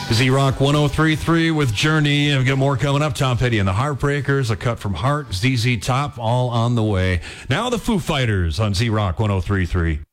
Z-Rock 103.3 with Journey. I've got more coming up. Tom Petty and the Heartbreakers, A Cut from Heart, ZZ Top, all on the way. Now the Foo Fighters on Z-Rock 103.3.